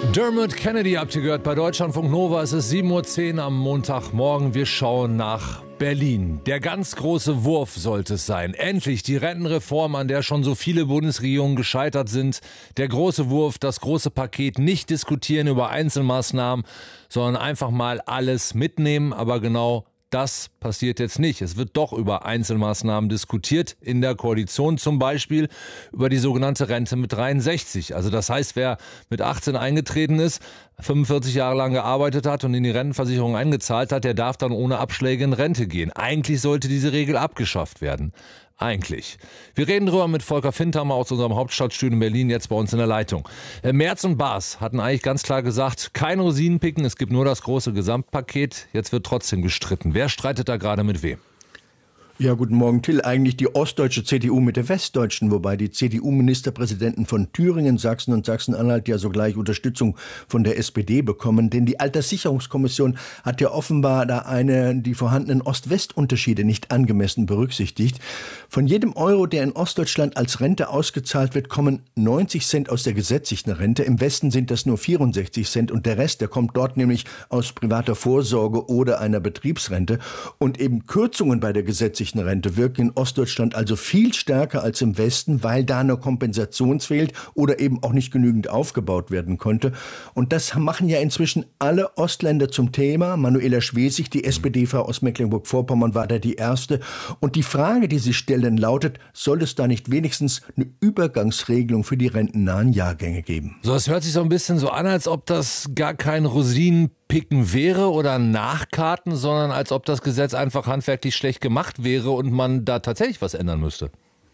Dermot Kennedy habt ihr gehört bei Deutschlandfunk Nova. Es ist 7:10 Uhr am Montagmorgen. Wir schauen nach Berlin. Der ganz große Wurf sollte es sein. Endlich die Rentenreform, an der schon so viele Bundesregierungen gescheitert sind. Der große Wurf, das große Paket, nicht diskutieren über Einzelmaßnahmen, sondern einfach mal alles mitnehmen. Aber genau das passiert jetzt nicht. Es wird doch über Einzelmaßnahmen diskutiert in der Koalition, zum Beispiel über die sogenannte Rente mit 63. Also das heißt, wer mit 18 eingetreten ist, 45 Jahre lang gearbeitet hat und in die Rentenversicherung eingezahlt hat, der darf dann ohne Abschläge in Rente gehen. Eigentlich sollte diese Regel abgeschafft werden. Eigentlich. Wir reden drüber mit Volker Findhammer aus unserem Hauptstadtstudio in Berlin, jetzt bei uns in der Leitung. Merz und Baas hatten eigentlich ganz klar gesagt, kein Rosinenpicken, es gibt nur das große Gesamtpaket. Jetzt wird trotzdem gestritten. Wer streitet da gerade mit wem? Ja, guten Morgen, Till. Eigentlich die ostdeutsche CDU mit der westdeutschen, wobei die CDU-Ministerpräsidenten von Thüringen, Sachsen und Sachsen-Anhalt ja sogleich Unterstützung von der SPD bekommen. Denn die Alterssicherungskommission hat ja offenbar da die vorhandenen Ost-West-Unterschiede nicht angemessen berücksichtigt. Von jedem Euro, der in Ostdeutschland als Rente ausgezahlt wird, kommen 90 Cent aus der gesetzlichen Rente. Im Westen sind das nur 64 Cent und der Rest, der kommt dort nämlich aus privater Vorsorge oder einer Betriebsrente. Und eben Kürzungen bei der gesetzlichen Rente wirken in Ostdeutschland also viel stärker als im Westen, weil da eine Kompensation fehlt oder eben auch nicht genügend aufgebaut werden konnte. Und das machen ja inzwischen alle Ostländer zum Thema. Manuela Schwesig, die SPD-Frau aus Mecklenburg-Vorpommern, war da die erste. Und die Frage, die sie stellen, lautet, soll es da nicht wenigstens eine Übergangsregelung für die rentennahen Jahrgänge geben? So, es hört sich so ein bisschen so an, als ob das gar kein Rosinenpicken wäre oder Nachkarten, sondern als ob das Gesetz einfach handwerklich schlecht gemacht wäre und man da tatsächlich was ändern müsste.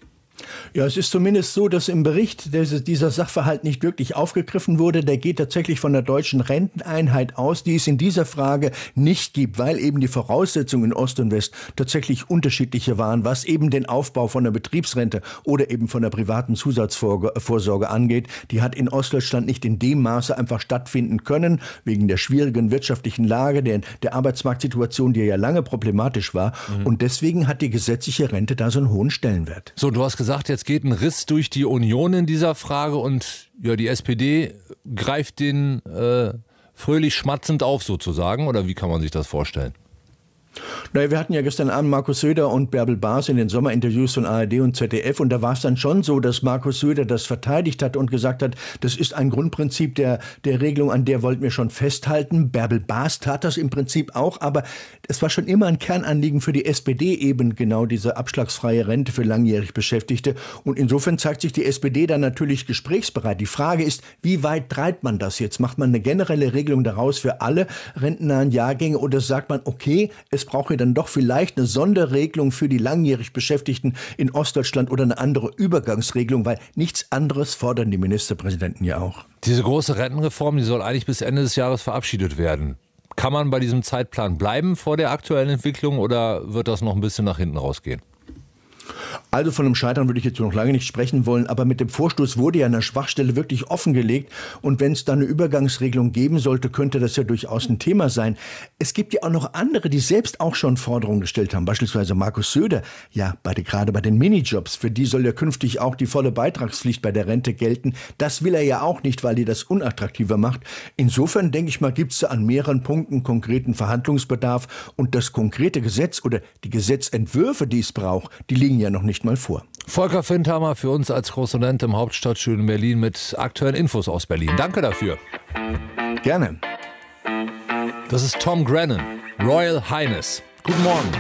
Ja, es ist zumindest so, dass im Bericht dieser Sachverhalt nicht wirklich aufgegriffen wurde. Der geht tatsächlich von der deutschen Renteneinheit aus, die es in dieser Frage nicht gibt, weil eben die Voraussetzungen in Ost und West tatsächlich unterschiedliche waren, was eben den Aufbau von der Betriebsrente oder eben von der privaten Zusatzvorsorge angeht. Die hat in Ostdeutschland nicht in dem Maße einfach stattfinden können, wegen der schwierigen wirtschaftlichen Lage, der Arbeitsmarktsituation, die ja lange problematisch war. Und deswegen hat die gesetzliche Rente da so einen hohen Stellenwert. So, du hast gesagt, jetzt geht ein Riss durch die Union in dieser Frage und ja, die SPD greift den fröhlich schmatzend auf sozusagen, oder wie kann man sich das vorstellen? Naja, wir hatten ja gestern Abend Markus Söder und Bärbel Baas in den Sommerinterviews von ARD und ZDF und da war es dann schon so, dass Markus Söder das verteidigt hat und gesagt hat, das ist ein Grundprinzip der Regelung, an der wollten wir schon festhalten. Bärbel Baas tat das im Prinzip auch, aber es war schon immer ein Kernanliegen für die SPD eben genau diese abschlagsfreie Rente für langjährig Beschäftigte und insofern zeigt sich die SPD dann natürlich gesprächsbereit. Die Frage ist, wie weit treibt man das jetzt? Macht man eine generelle Regelung daraus für alle rentennahen Jahrgänge oder sagt man, okay, es brauche dann doch vielleicht eine Sonderregelung für die langjährig Beschäftigten in Ostdeutschland oder eine andere Übergangsregelung, weil nichts anderes fordern die Ministerpräsidenten ja auch. Diese große Rentenreform, die soll eigentlich bis Ende des Jahres verabschiedet werden. Kann man bei diesem Zeitplan bleiben vor der aktuellen Entwicklung oder wird das noch ein bisschen nach hinten rausgehen? Also von einem Scheitern würde ich jetzt noch lange nicht sprechen wollen, aber mit dem Vorstoß wurde ja eine Schwachstelle wirklich offengelegt und wenn es da eine Übergangsregelung geben sollte, könnte das ja durchaus ein Thema sein. Es gibt ja auch noch andere, die selbst auch schon Forderungen gestellt haben, beispielsweise Markus Söder, ja gerade bei den Minijobs, für die soll ja künftig auch die volle Beitragspflicht bei der Rente gelten. Das will er ja auch nicht, weil die das unattraktiver macht. Insofern denke ich mal, gibt es da an mehreren Punkten konkreten Verhandlungsbedarf und das konkrete Gesetz oder die Gesetzentwürfe, die es braucht, die liegen ja noch nicht mal vor. Volker Findhammer für uns als Korrespondent im Hauptstadtstudio in Berlin mit aktuellen Infos aus Berlin. Danke dafür. Gerne. Das ist Tom Grennan, Royal Highness. Guten Morgen.